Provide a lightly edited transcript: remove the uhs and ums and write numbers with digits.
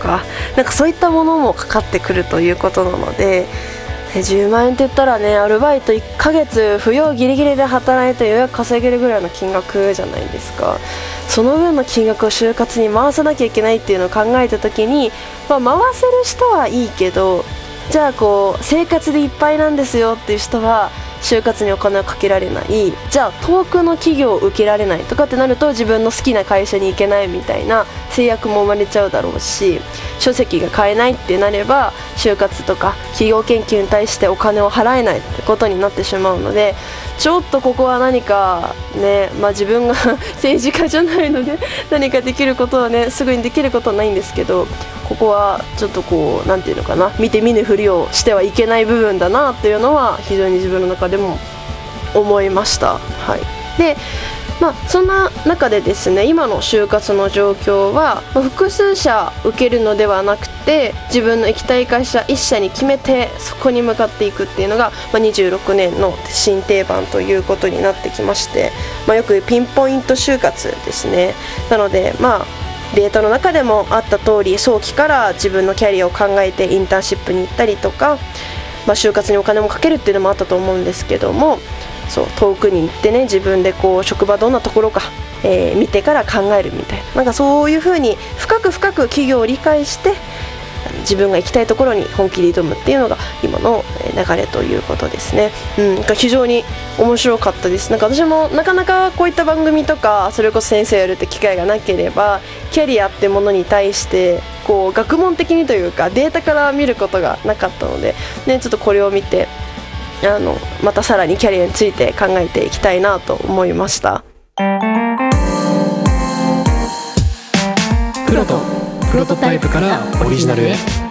か、なんかそういったものもかかってくるということなので、10万円って言ったらね、アルバイト1ヶ月扶養ギリギリで働いてようやく稼げるぐらいの金額じゃないですか。その分の金額を就活に回さなきゃいけないっていうのを考えた時に、回せる人はいいけど、じゃあ生活でいっぱいなんですよっていう人は就活にお金をかけられない、じゃあ遠くの企業を受けられないとかってなると自分の好きな会社に行けないみたいな制約も生まれちゃうだろうし、書籍が買えないってなれば就活とか企業研究に対してお金を払えないってことになってしまうので、ちょっとここは何かね、自分が政治家じゃないので何かできることはね、すぐにできることはないんですけど、ここはちょっとなんていうのかな、見て見ぬふりをしてはいけない部分だなっていうのは非常に自分の中でも思いました。はい。で、そんな中でですね、今の就活の状況は、複数社受けるのではなくて、自分の行きたい会社1社に決めてそこに向かっていくっていうのが、26年の新定番ということになってきまして、よくピンポイント就活ですね。なのでデータの中でもあった通り、早期から自分のキャリアを考えてインターンシップに行ったりとか、就活にお金もかけるっていうのもあったと思うんですけども、遠くに行ってね、自分で職場どんなところか、見てから考えるみたいな、なんかそういう風に深く企業を理解して自分が行きたいところに本気で挑むっていうのが今の流れということですね。非常に面白かったです。なんか私もなかなかこういった番組とか、それこそ先生やるって機会がなければ、キャリアってものに対して学問的にというかデータから見ることがなかったので、ちょっとこれを見てまたさらにキャリアについて考えていきたいなと思いました。 プロトタイプからオリジナルへ。